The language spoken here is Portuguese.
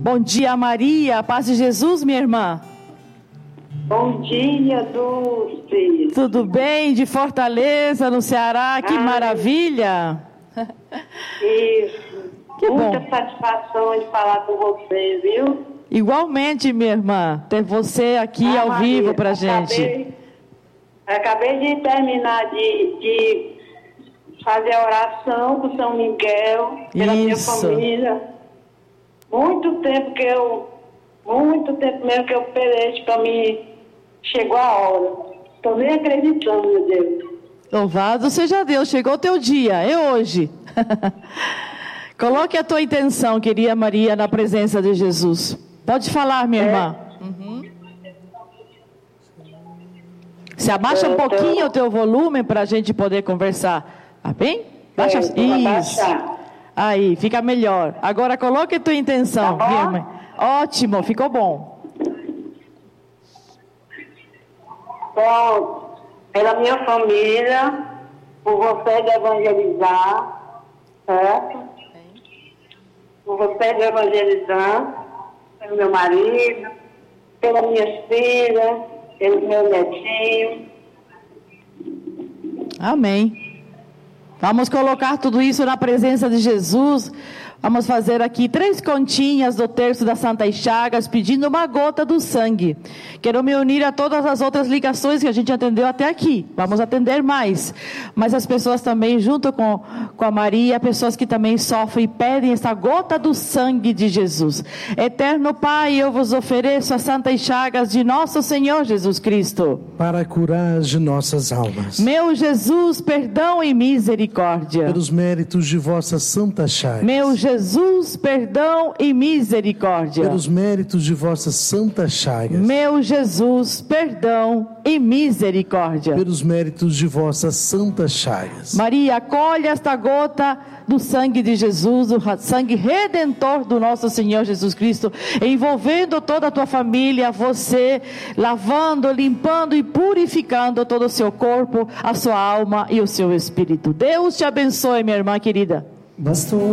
Bom dia, Maria. Paz de Jesus, minha irmã. Bom dia, Dulce. Tudo bem? De Fortaleza, no Ceará. Que maravilha. Isso. Que Muita bom. satisfação de falar com você, viu? Igualmente, minha irmã. Ter você aqui ao Maria, vivo pra gente. Acabei de terminar de fazer a oração com São Miguel, pela minha Isso. família. Muito tempo mesmo que eu pereço para mim. Chegou a hora. Estou nem acreditando, meu Deus. Louvado seja Deus. Chegou o teu dia. É hoje. Coloque a tua intenção, querida Maria, na presença de Jesus. Pode falar, minha irmã. Se abaixa um pouquinho o teu volume para a gente poder conversar. Tá bem? Baixa. Vou Isso. abaixar. Aí, fica melhor. Agora coloque a tua intenção, Tá bom? minha irmã. Ótimo, ficou bom. Bom, pela minha família, por você de evangelizar, certo? Por você de evangelizar, pelo meu marido, pelas minhas filhas, pelo meu netinho. Amém. Vamos colocar tudo isso na presença de Jesus. Vamos fazer aqui 3 continhas do terço das Santas Chagas, pedindo uma gota do sangue. Quero me unir a todas as outras ligações que a gente atendeu até aqui. Vamos atender mais. Mas as pessoas também, junto com a Maria, pessoas que também sofrem e pedem essa gota do sangue de Jesus. Eterno Pai, eu vos ofereço as Santas Chagas de nosso Senhor Jesus Cristo. Para curar de nossas almas. Meu Jesus, perdão e misericórdia. Pelos méritos de vossas santas chagas. Meu Jesus, perdão e misericórdia. Pelos méritos de vossas santas chagas. Meu Jesus, perdão e misericórdia. Pelos méritos de vossas santas chagas. Maria, acolhe esta gota do sangue de Jesus, do sangue redentor do nosso Senhor Jesus Cristo, envolvendo toda a tua família, você, lavando, limpando e purificando todo o seu corpo, a sua alma e o seu espírito. Deus te abençoe, minha irmã querida. Bastou